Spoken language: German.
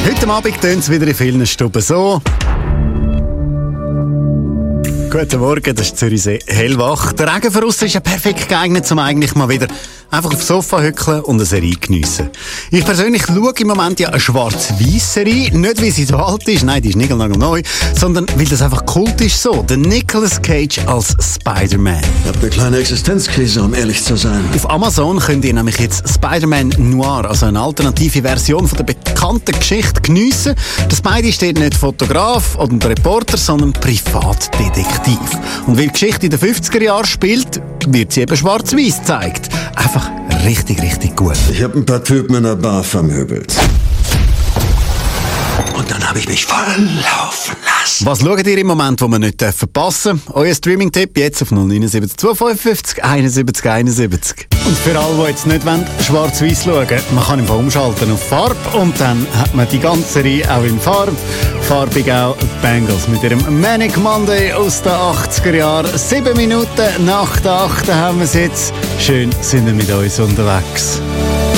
Heute Abend tönt es wieder in vielen Stuben so. Guten Morgen, das ist Zürichsee hellwach. Der Regen von aussen ist ja perfekt geeignet, um eigentlich mal wieder einfach aufs Sofa hückeln und eine Serie geniessen. Ich persönlich schaue im Moment ja eine schwarz-weiss-Serie. Nicht, weil sie so alt ist, nein, die ist neu, sondern weil das einfach Kult ist so. Der Nicolas Cage als Spider-Man. Ich habe eine kleine Existenzkrise, um ehrlich zu sein. Auf Amazon könnt ihr nämlich jetzt Spider-Man Noir, also eine alternative Version von der bekannten Geschichte, geniessen. Der Spidey ist dort nicht Fotograf oder Reporter, sondern Privatdetektiv. Und weil die Geschichte in den 50er Jahren spielt, wird sie eben schwarz-weiß gezeigt. Einfach richtig, richtig gut. Ich habe ein paar Typen in der Bar vermöbelt. Und dann habe ich mich voll laufen lassen. Was schaut ihr im Moment, wo wir nicht verpassen dürfen? Euer Streaming-Tipp jetzt auf 079 255 71 71. Und für alle, die jetzt nicht schwarz-weiß schauen wollen, man kann einfach umschalten auf Farbe und dann hat man die ganze Reihe auch in Farbe. Farbig auch die Bangles mit ihrem Manic Monday aus den 80er Jahren. 7 Minuten nach der 8 haben wir es jetzt. Schön sind wir mit uns unterwegs.